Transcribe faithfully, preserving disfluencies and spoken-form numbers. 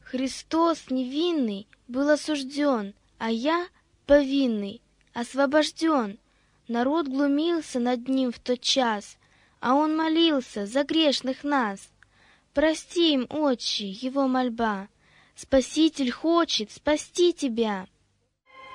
Христос невинный был осужден, а я, повинный, освобожден. Народ глумился над ним в тот час, а он молился за грешных нас. Прости им, Отче, его мольба. Спаситель хочет спасти тебя.